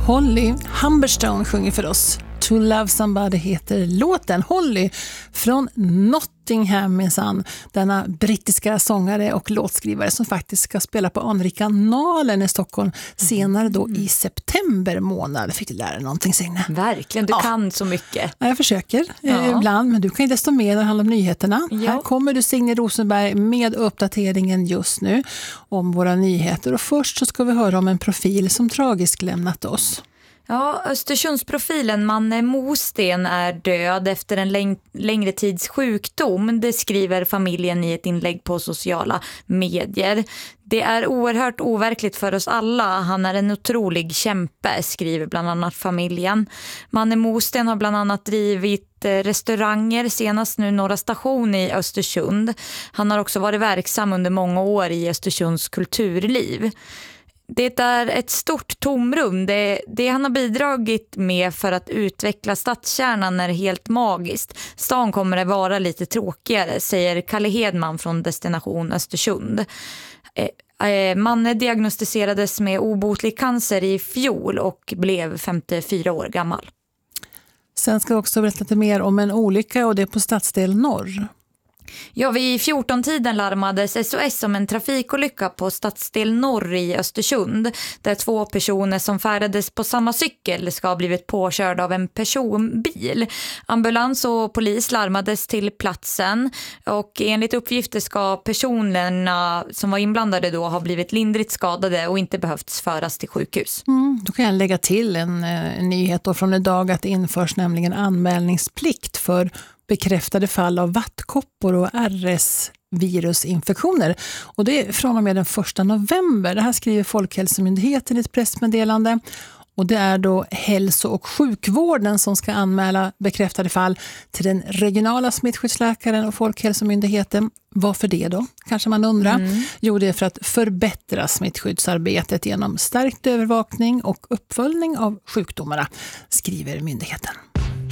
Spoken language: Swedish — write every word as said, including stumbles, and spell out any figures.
Holly Humberstone sjunger för oss. To Love Somebody heter låten. Holly från Nottingham minsann. Denna brittiska sångare och låtskrivare som faktiskt ska spela på Anrika Nalen i Stockholm senare då i september månad. Fick du lära dig någonting, Signe? Verkligen, du ja. kan så mycket. Ja, jag försöker Ja. eh, ibland, men du kan ju desto mer när det handlar om nyheterna. Ja. Här kommer du, Signe Rosenberg, med uppdateringen just nu om våra nyheter. Och först så ska vi höra om en profil som tragiskt lämnat oss. Ja, Östersundsprofilen Manne Mosten är död efter en läng- längre tids sjukdom. Det skriver familjen i ett inlägg på sociala medier. Det är oerhört overkligt för oss alla. Han är en otrolig kämpe, skriver bland annat familjen. Manne Mosten har bland annat drivit restauranger, senast nu Norra Station i Östersund. Han har också varit verksam under många år i Östersunds kulturliv. Det är ett stort tomrum. Det, det han har bidragit med för att utveckla stadskärnan är helt magiskt. Stan kommer att vara lite tråkigare, säger Kalle Hedman från Destination Östersund. Eh, eh, Manne diagnostiserades med obotlig cancer i fjol och blev femtiofyra år gammal. Sen ska vi också berätta lite mer om en olycka, och det är på stadsdel Norr. Ja, vid fjorton-tiden larmades S O S om en trafikolycka på stadsdel Norr i Östersund, där två personer som färdades på samma cykel ska ha blivit påkörda av en personbil. Ambulans och polis larmades till platsen, och enligt uppgifter ska personerna som var inblandade då ha blivit lindrigt skadade och inte behövts föras till sjukhus. Mm, då kan jag lägga till en, en nyhet då från idag, att det införs nämligen anmälningsplikt för bekräftade fall av vattkoppor och R S-virusinfektioner. Och det är från och med den första november. Det här skriver Folkhälsomyndigheten i ett pressmeddelande. Och det är då hälso- och sjukvården som ska anmäla bekräftade fall till den regionala smittskyddsläkaren och Folkhälsomyndigheten. Varför det då? Kanske man undrar. Mm. Jo, det är för att förbättra smittskyddsarbetet genom stärkt övervakning och uppföljning av sjukdomarna, skriver myndigheten.